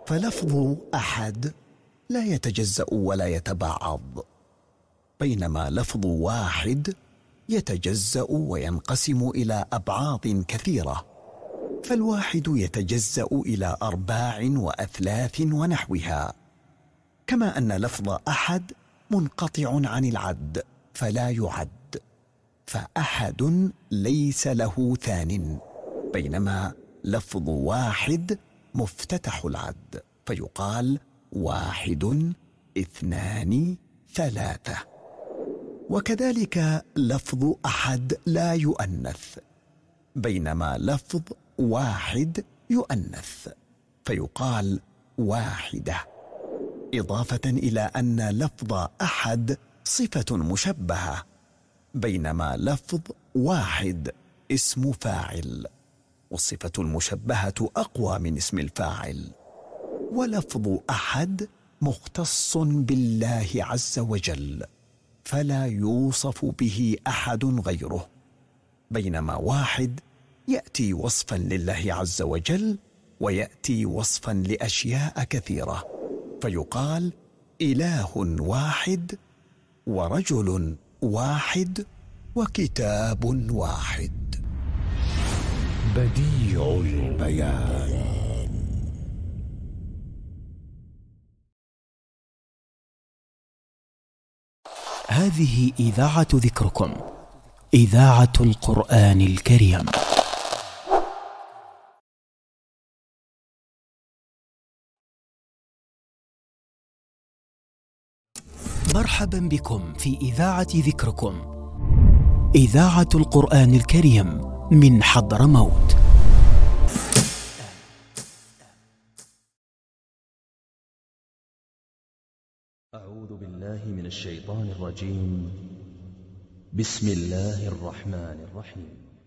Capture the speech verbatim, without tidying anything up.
فلفظ أحد لا يتجزأ ولا يتبعض، بينما لفظ واحد يتجزأ وينقسم إلى أبعاض كثيرة، فالواحد يتجزأ إلى أرباع وأثلاث ونحوها، كما أن لفظ أحد منقطع عن العد فلا يعد، فأحد ليس له ثان، بينما لفظ واحد مفتتح العد فيقال واحد، اثنان، ثلاثة. وكذلك لفظ أحد لا يؤنث، بينما لفظ واحد يؤنث فيقال واحدة، إضافة إلى أن لفظ أحد صفة مشبهة، بينما لفظ واحد اسم فاعل، والصفة المشبهة أقوى من اسم الفاعل. ولفظ أحد مختص بالله عز وجل فلا يوصف به أحد غيره، بينما واحد يأتي وصفا لله عز وجل ويأتي وصفا لأشياء كثيرة، فيقال إله واحد، ورجل واحد، وكتاب واحد. بديع البيان. هذه إذاعة ذكركم، إذاعة القرآن الكريم. مرحبا بكم في إذاعة ذكركم، إذاعة القرآن الكريم من حضرموت. أعوذ بالله من الشيطان الرجيم. بسم الله الرحمن الرحيم.